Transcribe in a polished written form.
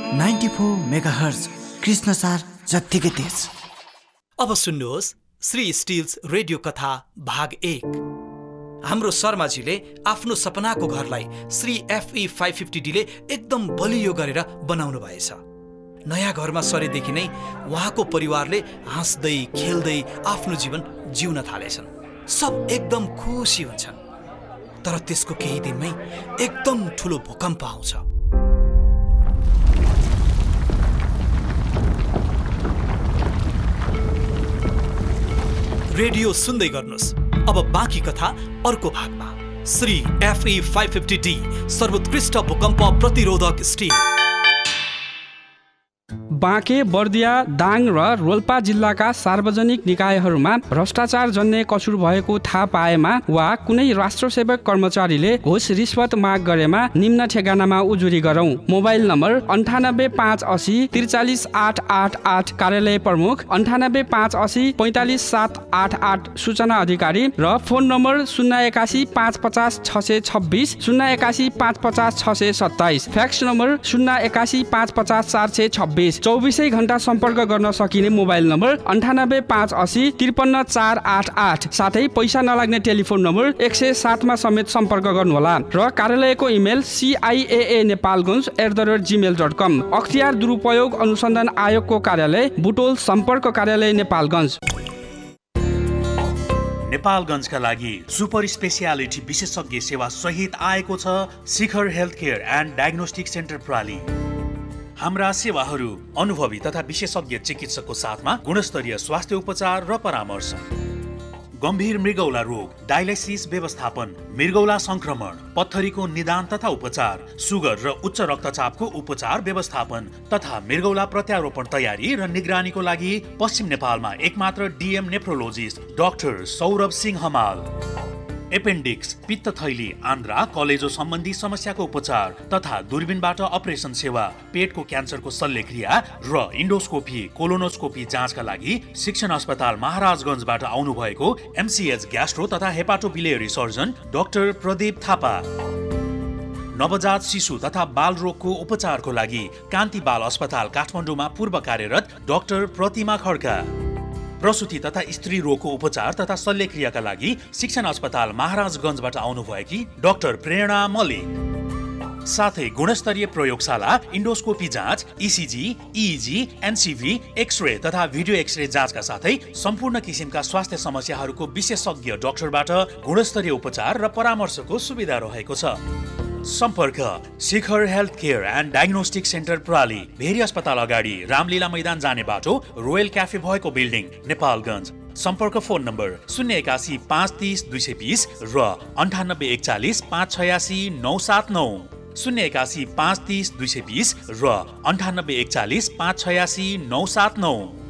94 megahertz Krishnasar जत्तिकै तेज। अब सुन्नुहोस् श्री स्टिल्स रेडियो कथा भाग 1। हाम्रो शर्माजीले आफ्नो सपनाको घरलाई श्री FE 550Dले एकदम बलियो गरेर बनाउनु भएछ। नयाँ घरमा सरेदेखि नै उहाँको परिवारले हाँस्दै खेल्दै आफ्नो जीवन जिउन थालेछन्। सब एकदम खुसी हुन्छन्। तर त्यसको केही दिनमै एकदम ठुलो भूकम्प आउँछ। रेडियो सुन्दै गर्नुहोस्। अब बाँकी कथा अर्को भागमा। श्री FE 550D सर्वोत्कृष्ट भूकम्प प्रतिरोधक स्टिल। बाँके, बर्दिया, दाङ र रोल्पा जिल्लाका सार्वजनिक निकायहरूमा भ्रष्टाचार जन्य कसुर भएको थाहा पाएमा वा कुनै राष्ट्रसेवक कर्मचारीले घुस रिश्वत माग गरेमा निम्न ठेगानामा उजुरी गरौँ। मोबाइल नम्बर 98580 43888 कार्यालय प्रमुख, 98580 45788 सूचना अधिकारी र फोन नम्बर 081 550 626 081 550 627, फ्याक्स नम्बर 081 550 426। 24 घण्टा सम्पर्क गर्न सकिने मोबाइल नम्बर 98580 53488, साथै पैसा नलाग्ने टेलिफोन नम्बर 107 मा समेत सम्पर्क गर्नुहोला र कार्यालयको इमेल ciaa.nepalganj@gmail.com। अख्तियार दुरुपयोग अनुसन्धान आयोगको कार्यालय, बुटोल सम्पर्क कार्यालय, नेपालगञ्ज। नेपालगञ्जका लागि सुपर स्पेसियालिटी विशेषज्ञ सेवा सहित आएको छ शिखर health care and diagnostic centre प्राली। हाम्रा सेवाहरू अनुभवी तथा विशेषज्ञ चिकित्सकको साथमा गुणस्तरीय स्वास्थ्य उपचार र परामर्श, गम्भीर मृगौला रोग, डायलाइसिस व्यवस्थापन, मृगौला संक्रमण, पत्थरीको निदान तथा उपचार, सुगर र उच्च रक्तचापको उपचार व्यवस्थापन तथा मृगौला प्रत्यारोपण तयारी र निगरानीको लागि पश्चिम नेपालमा एकमात्र DM nephrologist doctor Saurabh Singh Hamal. Appendix, पित्त थैली, आन्द्रा, कलेजो सम्बन्धी समस्याको उपचार तथा दूरबीनबाट अपरेसन सेवा, पेटको क्यान्सरको शल्यक्रिया र इन्डोस्कोपी, कोलोनोस्कोपी जाँचका लागि शिक्षण अस्पताल महाराजगञ्जबाट आउनुभएको MCH ग्यास्ट्रो तथा हेपाटोबिलियरी सर्जन डाक्टर प्रदीप थापा। नवजात शिशु तथा बाल रोगको उपचारको लागि कान्ति बाल अस्पताल काठमाडौँमा पूर्व कार्यरत डाक्टर प्रतिमा खड्का। प्रसुति तथा स्त्री रोगको उपचार तथा शल्यक्रियाका लागि शिक्षण अस्पताल महाराजगञ्जबाट आउनुभएकी डाक्टर प्रेरणा मल्लिक। साथै गुणस्तरीय प्रयोगशाला, इन्डोस्कोपी जाँच, ECG, EEG, NCV, एक्सरे तथा भिडियो एक्सरे जाँचका साथै सम्पूर्ण किसिमका स्वास्थ्य समस्याहरूको विशेषज्ञ डाक्टरबाट गुणस्तरीय उपचार र परामर्शको सुविधा रहेको छ। सम्पर्क शिखर health care and diagnostic centre प्राली, very अस्पताल अगाडि रामलीला मैदान जाने बाटो, रोयल क्याफे भएको बिल्डिङ, नेपालगञ्ज। सम्पर्क फोन नम्बर 081 530 220 र 9841 586 979, 081 530 220 र 9841 586 979।